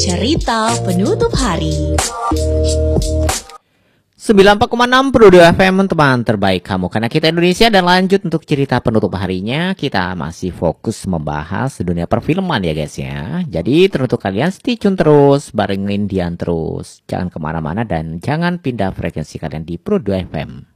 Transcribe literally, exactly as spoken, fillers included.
Cerita Penutup Hari. sembilan puluh empat koma enam Pro dua F M, teman terbaik kamu karena kita Indonesia. Dan lanjut untuk cerita penutup harinya, kita masih fokus membahas dunia perfilman ya guys ya. Jadi teruntuk kalian stay tune terus, barengin Dian terus. Jangan kemana-mana dan jangan pindah frekuensi kalian di Pro dua F M.